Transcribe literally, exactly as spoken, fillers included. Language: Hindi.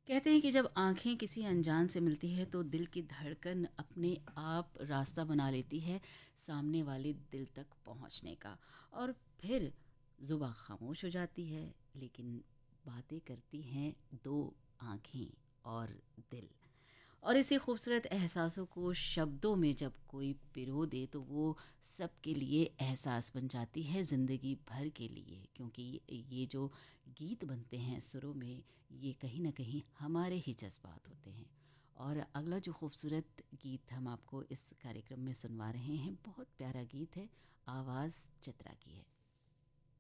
कहते हैं कि जब आंखें किसी अनजान से मिलती है तो दिल की धड़कन अपने आप रास्ता बना लेती है सामने वाले दिल तक पहुंचने का। और फिर जुबान खामोश हो जाती है, लेकिन बातें करती हैं दो आंखें और दिल। और इसी खूबसूरत एहसासों को शब्दों में जब कोई पिरो दे तो वो सबके लिए एहसास बन जाती है ज़िंदगी भर के लिए, क्योंकि ये जो गीत बनते हैं सुरों में, ये कहीं ना कहीं हमारे ही जज्बात होते हैं। और अगला जो खूबसूरत गीत हम आपको इस कार्यक्रम में सुनवा रहे हैं, बहुत प्यारा गीत है, आवाज़ चित्रा की है।